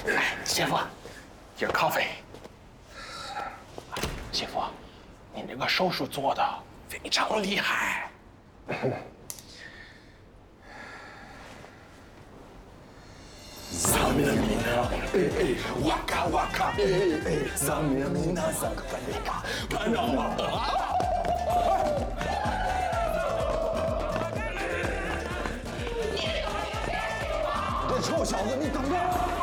哎，媳妇，点咖啡。媳妇，您这个手术做的非常厉害。Zamina, waka waka, Zamina, Zakanika, Panama。 这臭小子，你等着！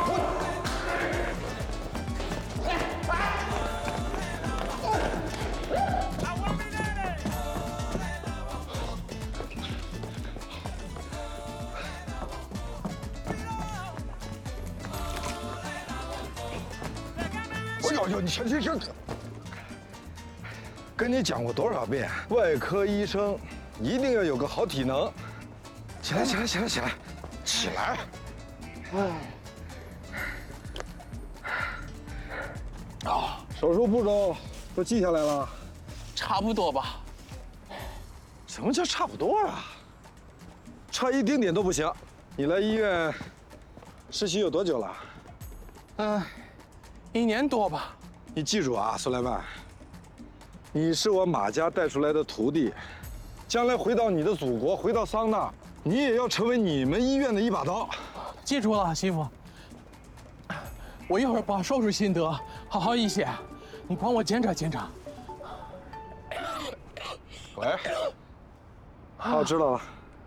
哎呦，你这，跟你讲过多少遍，外科医生一定要有个好体能。起来，起来，起来，起来，起来！啊，手术步骤都记下来了。 差不多吧。 什么叫差不多啊？差一丁点都不行。你来医院实习有多久了 ？1年多吧。 你记住啊，苏莱曼，你是我马家带出来的徒弟，将来回到你的祖国，回到桑拿，你也要成为你们医院的一把刀。 记住了，媳妇。我一会儿把手术心得好好一写，你帮我检查检查。 喂，好，知道了。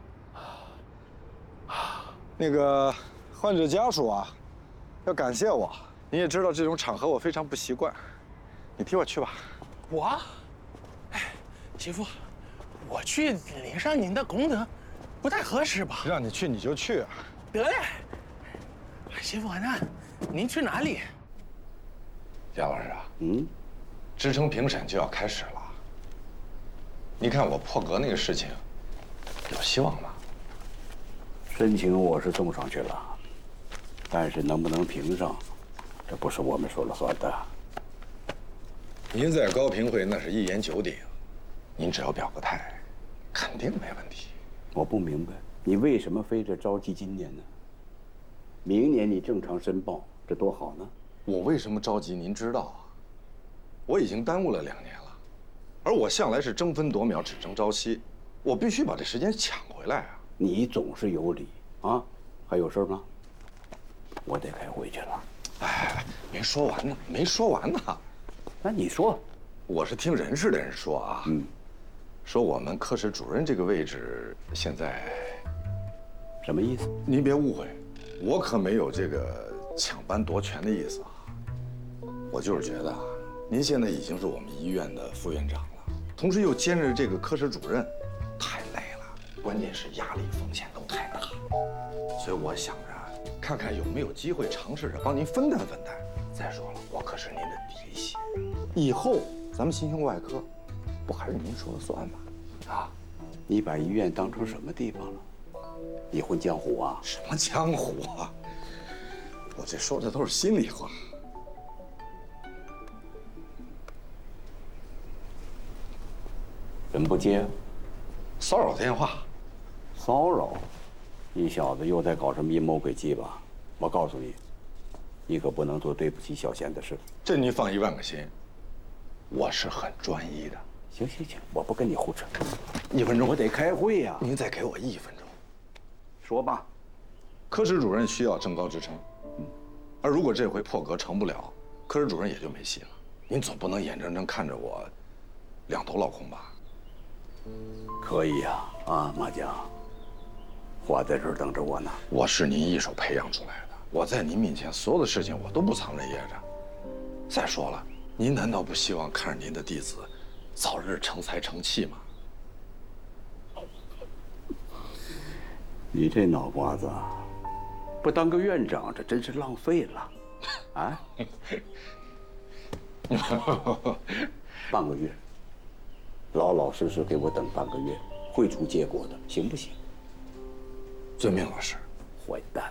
那个患者家属啊，要感谢我。你也知道这种场合我非常不习惯，你替我去吧。 我？哎，媳妇，我去领上您的功德，不太合适吧？ 让你去你就去啊。 得嘞。媳妇，那您去哪里？ 贾老师啊，职称评审就要开始了。你看我破格那个事情，有希望吗？ 申请我是送上去了，但是能不能评上，这不是我们说了算的。 您在高评会那是一言九鼎，您只要表个态，肯定没问题。 我不明白，你为什么非得着急今年呢？明年你正常申报，这多好呢。 我为什么着急？您知道啊，我已经耽误了2年了，而我向来是争分夺秒，只争朝夕，我必须把这时间抢回来啊。 你总是有理啊，还有事吗？我得开会去了。 哎，没说完呢，没说完呢。 那你说， 我是听人事的人说啊，说我们科室主任这个位置现在， 什么意思？ 您别误会，我可没有这个抢班夺权的意思啊。我就是觉得啊，您现在已经是我们医院的副院长了，同时又兼着这个科室主任，太累了。关键是压力风险都太大，所以我想着看看有没有机会尝试着帮您分担分担。再说了，我可是您的嫡系，以后咱们心胸外科，不还是您说了算吗？啊， 你把医院当成什么地方了？你混江湖啊？ 什么江湖啊？我这说的都是心里话。 怎么不接？ 骚扰电话。 骚扰？你小子又在搞什么阴谋诡计吧？我告诉你，你可不能做对不起小贤的事。 这您放1万个心，我是很专一的。 行，我不跟你胡扯。 1分钟， 我得开会呀。 您再给我1分钟。 说吧。 科室主任需要正高职称，而如果这回破格成不了，科室主任也就没戏了。您总不能眼睁睁看着我2头落空吧？ 可以呀，马江，话在这儿等着我呢。 我是您一手培养出来的，我在您面前所有的事情我都不藏着掖着。再说了，您难道不希望看着您的弟子早日成才成器吗？ 你这脑瓜子，不当个院长，这真是浪费了，啊！半个月，老老实实给我等半个月，会出结果的，行不行？ 遵命，老师。 坏蛋！